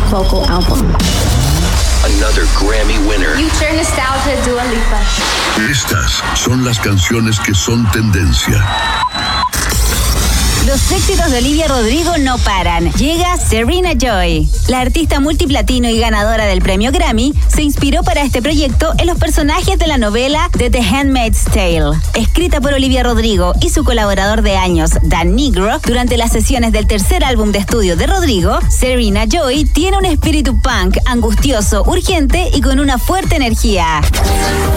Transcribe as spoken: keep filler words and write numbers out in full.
vocal album. Another Grammy winner. Future Nostalgia, Dua Lipa. Estas son las canciones que son tendencia. Los éxitos de Olivia Rodrigo no paran. Llega Serena Joy. La artista multiplatino y ganadora del premio Grammy se inspiró para este proyecto en los personajes de la novela de The Handmaid's Tale. Escrita por Olivia Rodrigo y su colaborador de años, Dan Nigro, durante las sesiones del tercer álbum de estudio de Rodrigo, Serena Joy tiene un espíritu punk angustioso, urgente y con una fuerte energía.